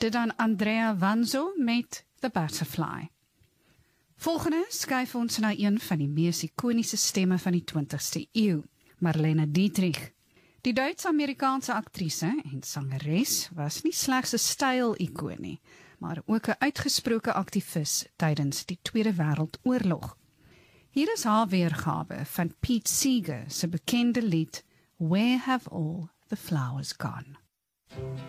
dit dan Andrea Vanzo met The Butterfly. Volgende skuif ons na een van die mees ikoniese stemme van die 20ste eeu, Marlene Dietrich. Die Duits-Amerikaanse aktrise en sangeres was nie slegs 'n styl-ikoon nie, maar ook 'n uitgesproke aktivis tydens die Tweede Wêreldoorlog. Hier is haar weergawe van Pete Seeger se bekende lied Where Have All the Flowers Gone?